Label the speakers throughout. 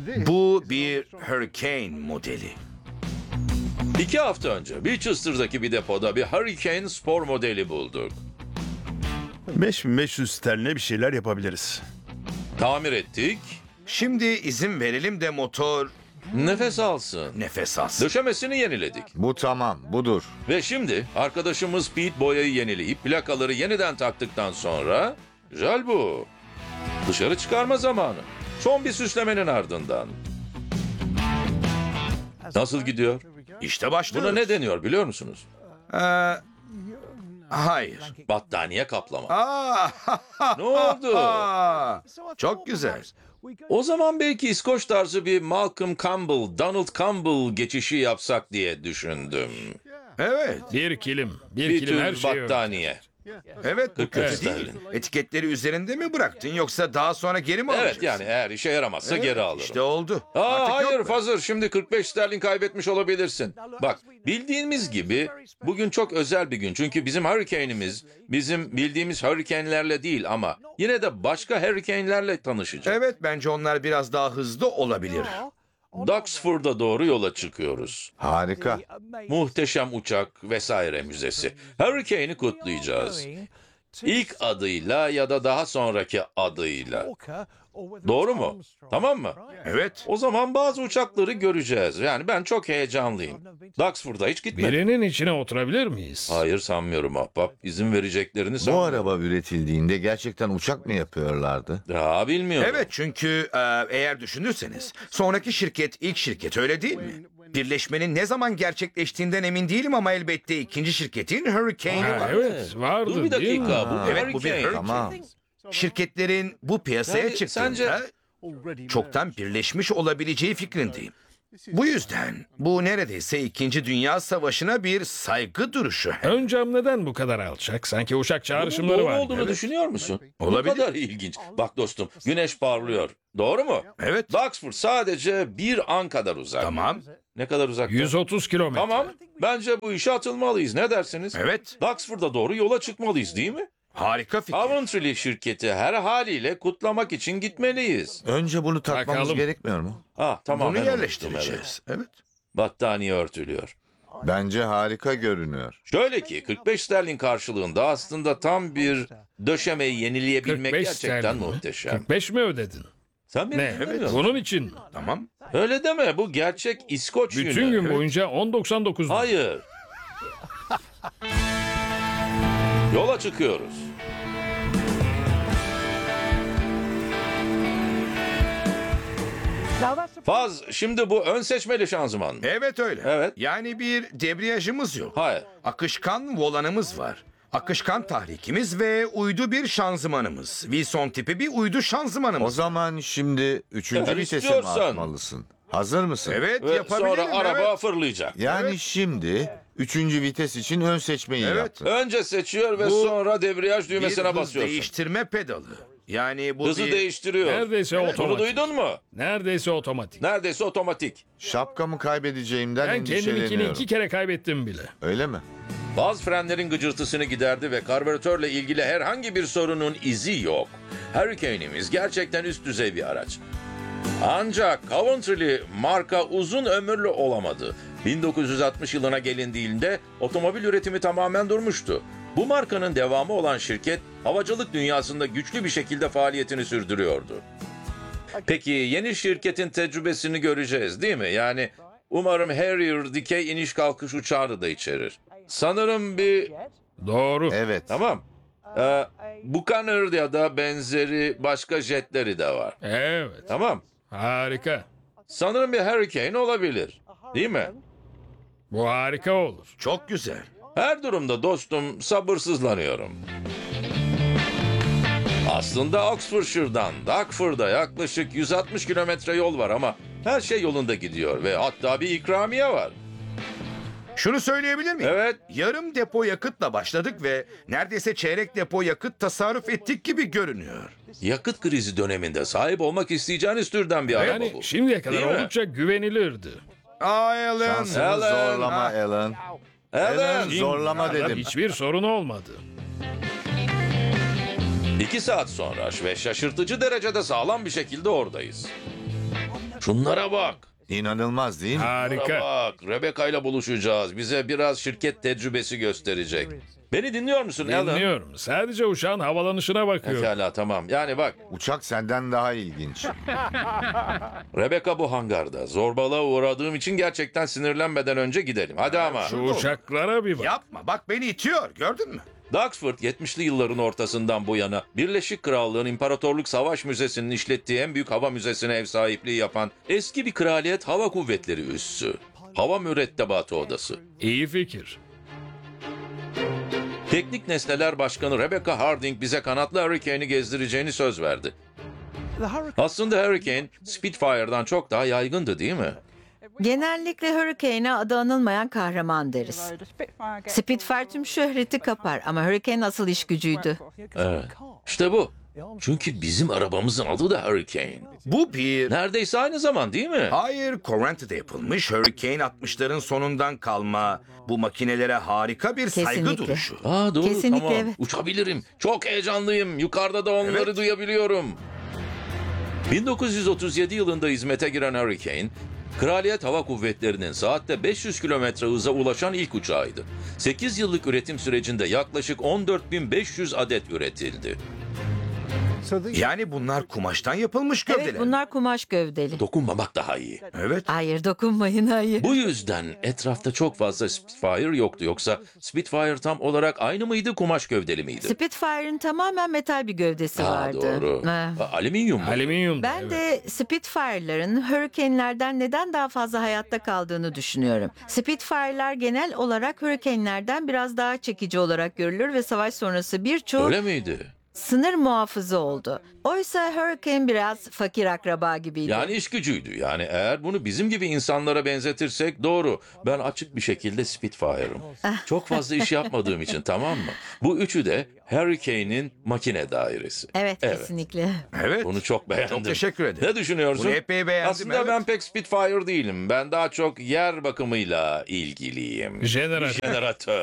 Speaker 1: Bu bir Hurricane modeli.
Speaker 2: 2 hafta önce Winchester'daki bir depoda bir Hurricane spor modeli bulduk.
Speaker 3: 5500 sterline bir şeyler yapabiliriz.
Speaker 2: Tamir ettik,
Speaker 1: Şimdi izin verelim de motor
Speaker 2: nefes alsın.
Speaker 1: nefes alsın.
Speaker 2: Döşemesini yeniledik.
Speaker 4: Bu tamam, budur.
Speaker 2: Ve şimdi arkadaşımız Pete boyayı yenileyip plakaları yeniden taktıktan sonra güzel bu. Dışarı çıkarma zamanı. Son bir süslemenin ardından. Nasıl gidiyor?
Speaker 1: İşte başlıyoruz.
Speaker 2: Buna ne deniyor biliyor musunuz?
Speaker 1: Hayır.
Speaker 2: Battaniye kaplama.
Speaker 1: Ne
Speaker 2: oldu?
Speaker 1: Çok güzel.
Speaker 2: O zaman belki İskoç tarzı bir Malcolm Campbell, Donald Campbell geçişi yapsak diye düşündüm.
Speaker 1: Evet.
Speaker 5: Bir kilim. Bir
Speaker 2: Bir
Speaker 5: kilim her
Speaker 2: tür
Speaker 5: şeyi örter.
Speaker 2: battaniye.
Speaker 1: Evet, bu
Speaker 2: 40
Speaker 1: kötü
Speaker 2: sterlin.
Speaker 1: değil. Etiketleri üzerinde mi bıraktın yoksa daha sonra geri mi
Speaker 2: Evet
Speaker 1: alacaksın?
Speaker 2: yani eğer işe yaramazsa geri alırım.
Speaker 1: İşte oldu.
Speaker 2: Aa,
Speaker 1: Artık
Speaker 2: hayır
Speaker 1: yok mu?
Speaker 2: Fazır, şimdi 45 sterlin kaybetmiş olabilirsin. Bak, bildiğimiz gibi bugün çok özel bir gün. Çünkü bizim Hurricane'imiz bizim bildiğimiz Hurricane'lerle değil ama yine de başka Hurricane'lerle tanışacak.
Speaker 1: Evet, bence onlar biraz daha hızlı olabilir.
Speaker 2: Duxford'a doğru yola çıkıyoruz.
Speaker 4: Harika.
Speaker 2: Muhteşem uçak vesaire müzesi. Hurricane'i kutlayacağız. İlk adıyla ya da daha sonraki adıyla. Doğru mu? Tamam mı?
Speaker 1: Evet.
Speaker 2: O zaman bazı uçakları göreceğiz. Yani ben çok heyecanlıyım. Duxford'a hiç gitmedim.
Speaker 5: Birinin içine oturabilir miyiz?
Speaker 2: Hayır sanmıyorum ahbap. İzin vereceklerini
Speaker 4: Bu
Speaker 2: sanmıyorum.
Speaker 4: araba üretildiğinde gerçekten uçak mı yapıyorlardı?
Speaker 2: Daha bilmiyorum.
Speaker 1: Evet, çünkü eğer düşünürseniz sonraki şirket ilk şirket, öyle değil mi? Birleşmenin ne zaman gerçekleştiğinden emin değilim ama elbette ikinci şirketin Hurricane'i
Speaker 5: Ha,
Speaker 1: var.
Speaker 5: evet vardı
Speaker 2: Dur bir
Speaker 5: değil mi?
Speaker 2: dakika. Bu bir
Speaker 1: Evet, bu bir
Speaker 2: Hurricane.
Speaker 4: Tamam.
Speaker 1: Şirketlerin bu piyasaya
Speaker 2: Yani
Speaker 1: çıktığında çoktan birleşmiş olabileceği fikrindeyim. Bu yüzden bu neredeyse 2. Dünya Savaşı'na bir saygı duruşu.
Speaker 5: Ön cam neden bu kadar alçak? Sanki uçak
Speaker 2: Bunun
Speaker 5: çağrışımları
Speaker 2: doğru
Speaker 5: var.
Speaker 2: olduğunu
Speaker 5: Evet.
Speaker 2: düşünüyor musun?
Speaker 1: Olabilir.
Speaker 2: Bu kadar ilginç. Bak dostum, güneş parlıyor. Doğru mu?
Speaker 1: Evet.
Speaker 2: Duxford sadece bir an kadar uzak.
Speaker 1: Tamam.
Speaker 2: Ne kadar uzak?
Speaker 5: 130 kilometre.
Speaker 2: Tamam. Bence bu işe atılmalıyız. Ne dersiniz?
Speaker 1: Evet.
Speaker 2: Duxford'a doğru yola çıkmalıyız değil mi?
Speaker 1: Harika fikir.
Speaker 2: Coventry şirketi her haliyle kutlamak için gitmeliyiz.
Speaker 4: Önce bunu takmamız
Speaker 5: Bakalım.
Speaker 4: gerekmiyor mu?
Speaker 2: Tamam.
Speaker 1: Bunu
Speaker 2: ben unuttum,
Speaker 1: yerleştireceğiz.
Speaker 2: evet.
Speaker 1: Evet.
Speaker 2: Battaniye örtülüyor.
Speaker 4: Bence harika görünüyor.
Speaker 2: Şöyle ki 45 sterlin karşılığında aslında tam bir döşemeyi yenileyebilmek
Speaker 5: 45
Speaker 2: gerçekten
Speaker 5: sterlin mi?
Speaker 2: muhteşem.
Speaker 5: 45 mi ödedin?
Speaker 2: Sen beni
Speaker 5: Ne?
Speaker 2: dinlemiyor musun?
Speaker 5: Bunun için mi?
Speaker 1: Tamam.
Speaker 2: Öyle deme, bu gerçek İskoç
Speaker 5: Bütün
Speaker 2: yünü.
Speaker 5: gün boyunca 10.99 mu?
Speaker 2: Hayır. Yola çıkıyoruz. Faz, şimdi bu ön seçmeli şanzıman mı?
Speaker 1: Evet öyle.
Speaker 2: Evet.
Speaker 1: Yani bir debriyajımız yok.
Speaker 2: Hayır.
Speaker 1: Akışkan volanımız var. Akışkan tahrikimiz ve uydu bir şanzımanımız. Wilson tipi bir uydu
Speaker 4: O
Speaker 1: şanzımanımız.
Speaker 4: zaman şimdi üçüncü
Speaker 2: Eğer
Speaker 4: vitese mi
Speaker 2: istiyorsan.
Speaker 4: atmalısın? Hazır mısın?
Speaker 1: Evet,
Speaker 2: Ve
Speaker 1: yapabilirim.
Speaker 2: sonra araba
Speaker 1: evet.
Speaker 2: fırlayacak.
Speaker 4: Yani
Speaker 1: Evet.
Speaker 4: şimdi üçüncü vites için ön seçmeyi
Speaker 1: Evet.
Speaker 4: yaptın.
Speaker 2: Önce seçiyor ve
Speaker 1: Bu
Speaker 2: sonra debriyaj
Speaker 1: Bir
Speaker 2: düğmesine
Speaker 1: hız
Speaker 2: basıyorsun.
Speaker 1: değiştirme pedalı. Yani bu
Speaker 2: Hızı
Speaker 1: bir...
Speaker 2: değiştiriyor.
Speaker 5: Neredeyse
Speaker 2: Bunu
Speaker 5: otomatik.
Speaker 2: duydun mu?
Speaker 5: Neredeyse otomatik.
Speaker 2: Neredeyse otomatik.
Speaker 4: Şapkamı kaybedeceğimden
Speaker 5: Ben kendiminkini
Speaker 4: endişeleniyorum.
Speaker 5: 2 kere kaybettim bile.
Speaker 4: Öyle mi?
Speaker 2: Bazı frenlerin gıcırtısını giderdi ve karbüratörle ilgili herhangi bir sorunun izi yok. Hurricane'imiz gerçekten üst düzey bir araç. Ancak Coventry'li marka uzun ömürlü olamadı. 1960 yılına gelindiğinde otomobil üretimi tamamen durmuştu. Bu markanın devamı olan şirket havacılık dünyasında güçlü bir şekilde faaliyetini sürdürüyordu. Peki yeni şirketin tecrübesini göreceğiz değil mi? Yani umarım Harrier dikey iniş kalkış uçağını da içerir. Sanırım bir...
Speaker 5: Doğru.
Speaker 4: Evet.
Speaker 2: Tamam. Buccaneer ya da benzeri başka jetleri de var.
Speaker 5: Evet.
Speaker 2: Tamam.
Speaker 5: Harika.
Speaker 2: Sanırım bir Hurricane olabilir. Değil mi?
Speaker 5: Bu harika olur.
Speaker 1: Çok güzel.
Speaker 2: Her durumda dostum sabırsızlanıyorum. Aslında Oxfordshire'dan Duxford'a yaklaşık 160 kilometre yol var ama her şey yolunda gidiyor ve hatta bir ikramiye var.
Speaker 1: Şunu söyleyebilir miyim?
Speaker 2: Evet.
Speaker 1: Yarım depo yakıtla başladık ve neredeyse çeyrek depo yakıt tasarruf ettik gibi görünüyor.
Speaker 2: Yakıt krizi döneminde sahip olmak isteyeceğiniz türden bir araba
Speaker 5: Yani
Speaker 2: bu.
Speaker 5: şimdiye kadar
Speaker 2: Değil mi?
Speaker 5: oldukça güvenilirdi.
Speaker 1: Alan.
Speaker 4: Şansını
Speaker 2: Alan,
Speaker 4: zorlama
Speaker 1: ha.
Speaker 4: Alan.
Speaker 2: Alan.
Speaker 4: Alan zorlama
Speaker 5: Şimdiye kadar
Speaker 4: dedim.
Speaker 5: hiçbir sorun olmadı.
Speaker 2: 2 saat sonra ve şaşırtıcı derecede sağlam bir şekilde oradayız. Şunlara bak.
Speaker 4: İnanılmaz değil mi?
Speaker 2: Şunlara
Speaker 5: Harika.
Speaker 2: bak. Rebecca ile buluşacağız. Bize biraz şirket tecrübesi gösterecek. Beni dinliyor musun Alan?
Speaker 5: Dinliyorum. Sadece uçağın havalanışına bakıyorum.
Speaker 2: Pekala tamam. Yani bak,
Speaker 4: Uçak senden daha ilginç.
Speaker 2: Rebecca bu hangarda. Zorbalığa uğradığım için gerçekten sinirlenmeden önce gidelim. Hadi ama.
Speaker 5: Şu uçaklara bir bak.
Speaker 1: Yapma bak beni itiyor gördün mü?
Speaker 2: Duxford 70'li yılların ortasından bu yana Birleşik Krallığın İmparatorluk Savaş Müzesi'nin işlettiği en büyük hava müzesine ev sahipliği yapan eski bir kraliyet hava kuvvetleri üssü. Hava mürettebatı odası.
Speaker 5: İyi fikir.
Speaker 2: Teknik Nesneler Başkanı Rebecca Harding bize kanatlı Hurricane'i gezdireceğini söz verdi. Aslında Hurricane, Spitfire'dan çok daha yaygındı değil mi?
Speaker 6: Genellikle Hurricane'e adı anılmayan kahraman deriz. Spitfire tüm şöhreti kapar ama Hurricane asıl iş gücüydü.
Speaker 2: Evet. İşte bu. Çünkü bizim arabamızın adı da Hurricane.
Speaker 1: Bu bir...
Speaker 2: Neredeyse aynı zaman değil mi?
Speaker 1: Hayır, Covenant'da yapılmış Hurricane 60'ların sonundan kalma. Bu makinelere harika bir saygı
Speaker 6: Kesinlikle.
Speaker 1: duruşu.
Speaker 2: Aa doğru
Speaker 6: Kesinlikle
Speaker 2: tamam.
Speaker 6: evet.
Speaker 2: Uçabilirim. Çok heyecanlıyım. Yukarıda da onları
Speaker 1: Evet.
Speaker 2: duyabiliyorum. 1937 yılında hizmete giren Hurricane, Kraliyet Hava Kuvvetleri'nin saatte 500 kilometre hıza ulaşan ilk uçağıydı. 8 yıllık üretim sürecinde yaklaşık 14.500 adet üretildi.
Speaker 1: Yani bunlar kumaştan yapılmış gövdeler.
Speaker 6: Evet bunlar kumaş gövdeli.
Speaker 2: Dokunmamak daha iyi.
Speaker 1: Evet.
Speaker 6: Hayır dokunmayın hayır.
Speaker 2: Bu yüzden etrafta çok fazla Spitfire yoktu. Yoksa Spitfire tam olarak aynı mıydı, kumaş gövdeli miydi?
Speaker 6: Spitfire'ın tamamen metal bir gövdesi
Speaker 2: Ha,
Speaker 6: vardı.
Speaker 2: doğru.
Speaker 6: Ha.
Speaker 2: Alüminyum mu?
Speaker 5: Alüminyum.
Speaker 6: Ben
Speaker 5: evet.
Speaker 6: de Spitfire'ların Hurricane'lerden neden daha fazla hayatta kaldığını düşünüyorum. Spitfire'lar genel olarak Hurricane'lerden biraz daha çekici olarak görülür ve savaş sonrası birçoğu
Speaker 2: Öyle miydi?
Speaker 6: sınır muhafızı oldu. Oysa Hurricane biraz fakir akraba gibiydi.
Speaker 2: Yani iş gücüydü. Yani eğer bunu bizim gibi insanlara benzetirsek doğru. Ben açık bir şekilde Spitfire'ım. Çok fazla iş yapmadığım için, tamam mı? Bu üçü de Hurricane'in makine dairesi.
Speaker 6: Evet, kesinlikle.
Speaker 1: Evet.
Speaker 2: Bunu çok beğendim.
Speaker 1: Çok teşekkür ederim.
Speaker 2: Ne düşünüyorsun?
Speaker 1: Bunu epey beğendim,
Speaker 2: Aslında
Speaker 1: evet.
Speaker 2: ben pek Spitfire değilim. Ben daha çok yer bakımıyla ilgiliyim.
Speaker 5: Jeneratör.
Speaker 2: Jeneratör.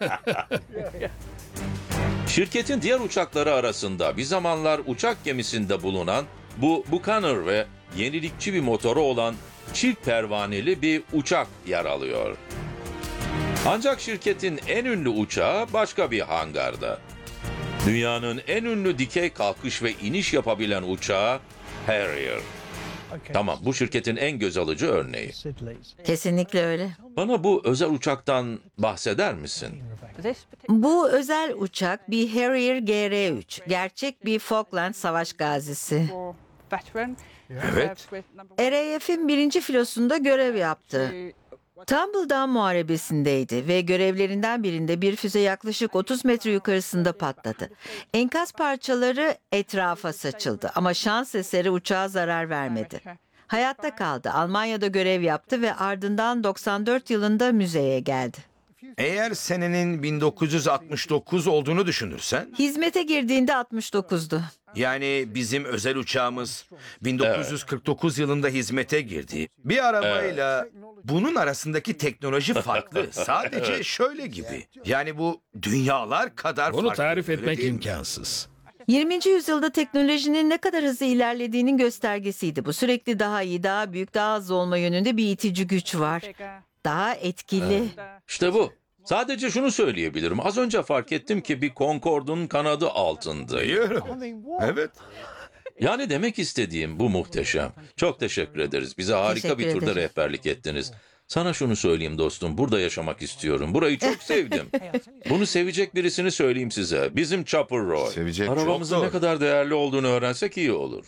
Speaker 2: Şirketin diğer uçakları arasında bir zamanlar uçak gemisinde bulunan bu Buchanan ve yenilikçi bir motoru olan çift pervaneli bir uçak yer alıyor. Ancak şirketin en ünlü uçağı başka bir hangarda. Dünyanın en ünlü dikey kalkış ve iniş yapabilen uçağı Harrier. Tamam, bu şirketin en göz alıcı örneği.
Speaker 6: Kesinlikle öyle.
Speaker 2: Bana bu özel uçaktan bahseder misin?
Speaker 6: Bu özel uçak bir Harrier GR3. Gerçek bir Falkland Savaş gazisi.
Speaker 1: Evet.
Speaker 6: RAF'in 1. filosunda görev yaptı. Tumbledown Muharebesi'ndeydi ve görevlerinden birinde bir füze yaklaşık 30 metre yukarısında patladı. Enkaz parçaları etrafa saçıldı ama şans eseri uçağa zarar vermedi. Hayatta kaldı. Almanya'da görev yaptı ve ardından 94 yılında müzeye geldi.
Speaker 1: Eğer senenin 1969 olduğunu düşünürsen,
Speaker 6: Hizmete girdiğinde 69'du.
Speaker 1: yani bizim özel uçağımız 1949 yılında hizmete girdi. Bir arabayla bunun arasındaki teknoloji farklı. Sadece şöyle gibi. Yani bu dünyalar kadar
Speaker 5: Bunu
Speaker 1: farklı.
Speaker 5: tarif
Speaker 1: öyle
Speaker 5: etmek
Speaker 1: değil mi?
Speaker 5: imkansız.
Speaker 6: 20. yüzyılda teknolojinin ne kadar hızlı ilerlediğinin göstergesiydi bu. Sürekli daha iyi, daha büyük, daha hızlı olma yönünde bir itici güç var. Daha etkili.
Speaker 2: İşte bu. Sadece şunu söyleyebilirim. Az önce fark ettim ki bir Concorde'un kanadı altındayım.
Speaker 1: Biliyorum. Evet.
Speaker 2: Yani demek istediğim bu muhteşem. Çok teşekkür ederiz. Bize harika bir
Speaker 6: Teşekkür
Speaker 2: turda
Speaker 6: ederim.
Speaker 2: rehberlik ettiniz. Sana şunu söyleyeyim dostum. Burada yaşamak istiyorum. Burayı çok sevdim. Bunu sevecek birisini söyleyeyim size. Bizim Chopper Roy.
Speaker 4: Sevecek çok
Speaker 2: Arabamızın
Speaker 1: doğru.
Speaker 2: ne kadar değerli olduğunu öğrensek iyi olur.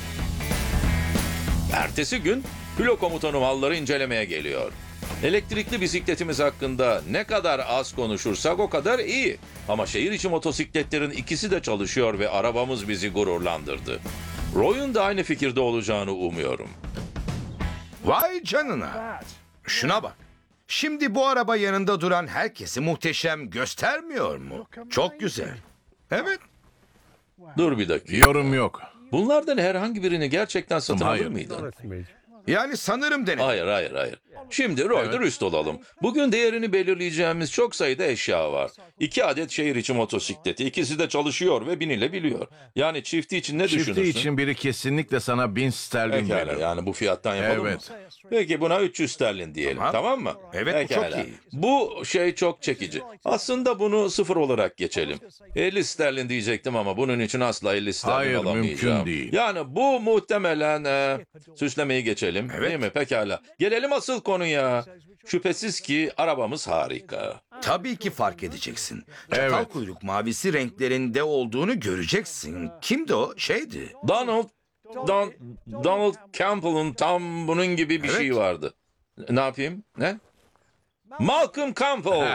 Speaker 2: Ertesi gün filo komutanım halları incelemeye geliyor. Elektrikli bisikletimiz hakkında ne kadar az konuşursak o kadar iyi. Ama şehir içi motosikletlerin ikisi de çalışıyor ve arabamız bizi gururlandırdı. Roy'un da aynı fikirde olacağını umuyorum.
Speaker 1: Vay canına. Şuna bak. Şimdi bu araba yanında duran herkesi muhteşem göstermiyor mu? Çok güzel. Evet.
Speaker 2: Dur bir dakika.
Speaker 3: Yorum yok.
Speaker 2: Bunlardan herhangi birini gerçekten satın alır
Speaker 3: Hayır.
Speaker 2: mıydın?
Speaker 1: Yani sanırım denedim.
Speaker 2: Hayır. Şimdi Roy, dürüst olalım. Bugün değerini belirleyeceğimiz çok sayıda eşya var. 2 adet şehir içi motosikleti. İkisi de çalışıyor ve binilebiliyor. Yani çifti için ne
Speaker 7: Çifti
Speaker 2: düşünürsün?
Speaker 7: için biri kesinlikle sana 1000 sterlin
Speaker 2: Pekala,
Speaker 7: verir.
Speaker 2: yani bu fiyattan yapalım
Speaker 7: Evet.
Speaker 2: mı? Peki buna 300 sterlin diyelim, tamam mı?
Speaker 1: Evet, bu çok iyi.
Speaker 2: Bu şey çok çekici. Aslında bunu 0 olarak geçelim. 50 sterlin diyecektim ama bunun için asla 50 sterlin
Speaker 7: Hayır,
Speaker 2: alamayacağım.
Speaker 7: mümkün değil.
Speaker 2: Yani bu muhtemelen süslemeyi geçelim,
Speaker 1: Evet.
Speaker 2: değil mi? Pekala. Gelelim asıl konuya. Şüphesiz ki arabamız harika.
Speaker 1: Tabii ki fark edeceksin. Çatal
Speaker 7: Evet.
Speaker 1: kuyruk mavisi renklerinde olduğunu göreceksin. Kimdi o? Şeydi.
Speaker 2: Donald Campbell'ın tam bunun gibi bir
Speaker 1: Evet.
Speaker 2: şey vardı. Ne yapayım? Ne? Malcolm Campbell.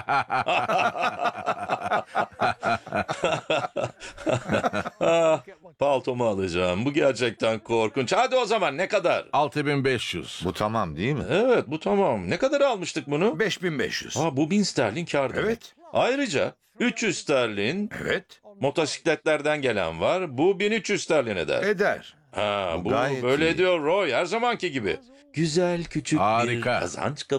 Speaker 2: Paltomu alacağım. Bu gerçekten korkunç. Hadi o zaman ne kadar?
Speaker 7: 6500.
Speaker 4: Bu tamam değil mi?
Speaker 2: Evet, bu tamam. Ne kadar almıştık bunu?
Speaker 1: 5500.
Speaker 2: Bu 1000 sterlin kâr demek.
Speaker 1: Evet.
Speaker 2: Ayrıca 300 sterlin
Speaker 1: Evet.
Speaker 2: motosikletlerden gelen var. Bu 1300 sterlin eder.
Speaker 1: Eder.
Speaker 2: Bu
Speaker 4: gayet
Speaker 2: böyle
Speaker 4: iyi.
Speaker 2: ediyor Roy, her zamanki gibi. Güzel küçük bir
Speaker 7: Harika.
Speaker 2: kazanç